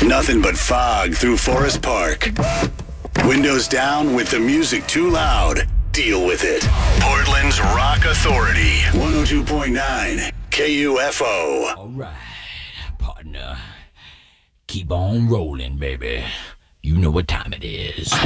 Nothing but fog through Forest Park. Windows down with the music too loud. Deal with it. Portland's Rock Authority. 102.9 KUFO. All right, partner. Keep on rolling, baby. You know what time it is.